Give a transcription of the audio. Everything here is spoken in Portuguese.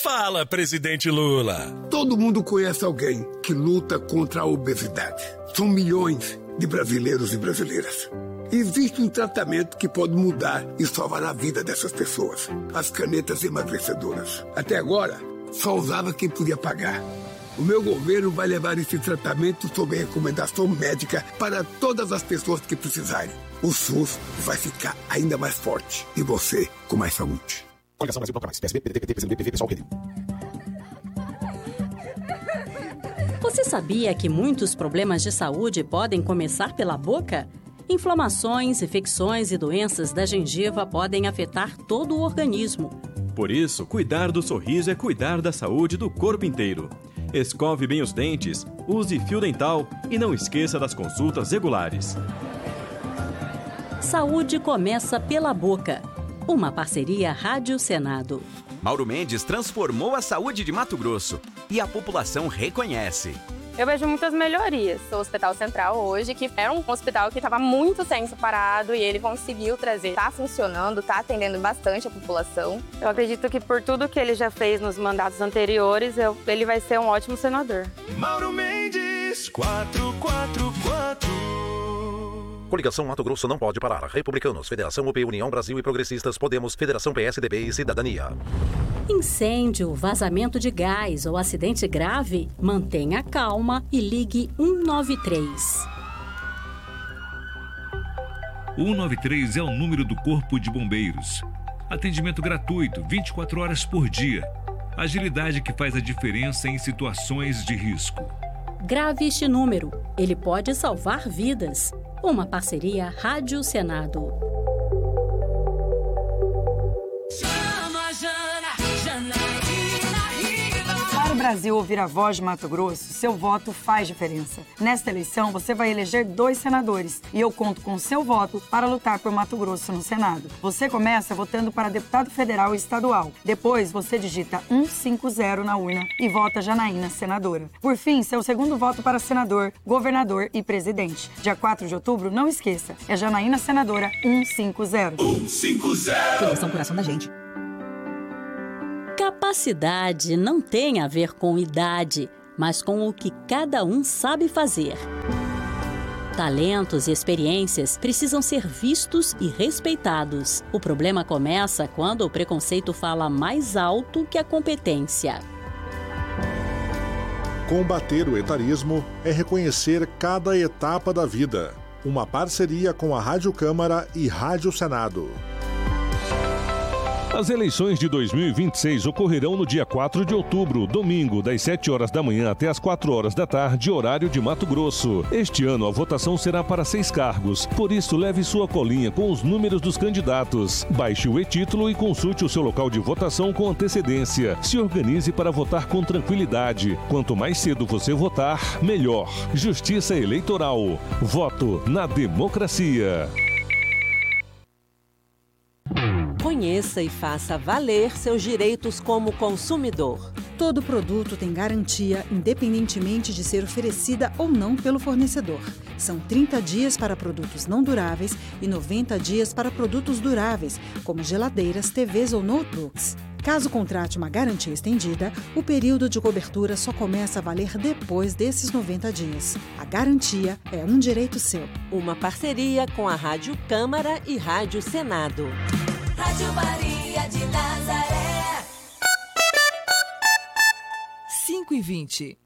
Fala, presidente Lula. Todo mundo conhece alguém que luta contra a obesidade. São milhões de brasileiros e brasileiras. Existe um tratamento que pode mudar e salvar a vida dessas pessoas. As canetas emagrecedoras. Até agora, só usava quem podia pagar. O meu governo vai levar esse tratamento sob recomendação médica para todas as pessoas que precisarem. O SUS vai ficar ainda mais forte e você com mais saúde. Coligação Brasil Planta Mais. PSB, PDT, PSDB, PV, PSOL, Rede. Você sabia que muitos problemas de saúde podem começar pela boca? Inflamações, infecções e doenças da gengiva podem afetar todo o organismo. Por isso, cuidar do sorriso é cuidar da saúde do corpo inteiro. Escove bem os dentes, use fio dental e não esqueça das consultas regulares. Saúde começa pela boca. Uma parceria Rádio Senado. Mauro Mendes transformou a saúde de Mato Grosso e a população reconhece. Eu vejo muitas melhorias. O Hospital Central hoje, que era um hospital que estava muito tempo parado e ele conseguiu trazer. Está funcionando, está atendendo bastante a população. Eu acredito que por tudo que ele já fez nos mandatos anteriores, ele vai ser um ótimo senador. Mauro Mendes, 444. Coligação Mato Grosso não pode parar. Republicanos, Federação UP, União Brasil e Progressistas, Podemos, Federação PSDB e Cidadania. Incêndio, vazamento de gás ou acidente grave? Mantenha calma e ligue 193. O 193 é o número do Corpo de Bombeiros. Atendimento gratuito, 24 horas por dia. Agilidade que faz a diferença em situações de risco. Grave este número. Ele pode salvar vidas. Uma parceria Rádio Senado. Para o Brasil ouvir a voz de Mato Grosso, seu voto faz diferença. Nesta eleição, você vai eleger 2 senadores e eu conto com seu voto para lutar por Mato Grosso no Senado. Você começa votando para deputado federal e estadual. Depois, você digita 150 na urna e vota Janaína senadora. Por fim, seu segundo voto para senador, governador e presidente. Dia 4 de outubro, não esqueça, é Janaína senadora 150. 150. Eleição coração da gente. Capacidade não tem a ver com idade, mas com o que cada um sabe fazer. Talentos e experiências precisam ser vistos e respeitados. O problema começa quando o preconceito fala mais alto que a competência. Combater o etarismo é reconhecer cada etapa da vida. Uma parceria com a Rádio Câmara e Rádio Senado. As eleições de 2026 ocorrerão no dia 4 de outubro, domingo, das 7 horas da manhã até as 4 horas da tarde, horário de Mato Grosso. Este ano a votação será para 6 cargos, por isso leve sua colinha com os números dos candidatos. Baixe o e-título e consulte o seu local de votação com antecedência. Se organize para votar com tranquilidade. Quanto mais cedo você votar, melhor. Justiça Eleitoral. Voto na democracia. Conheça e faça valer seus direitos como consumidor. Todo produto tem garantia, independentemente de ser oferecida ou não pelo fornecedor. São 30 dias para produtos não duráveis e 90 dias para produtos duráveis, como geladeiras, TVs ou notebooks. Caso contrate uma garantia estendida, o período de cobertura só começa a valer depois desses 90 dias. A garantia é um direito seu. Uma parceria com a Rádio Câmara e Rádio Senado. Rádio Maria de Nazaré. 5h20.